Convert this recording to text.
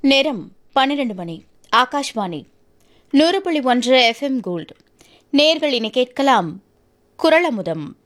நேரம் 12 மணி. Akashvani 100.1 FM gold. நேர்கள் இனி கேட்கலாம் குரலமுதம்.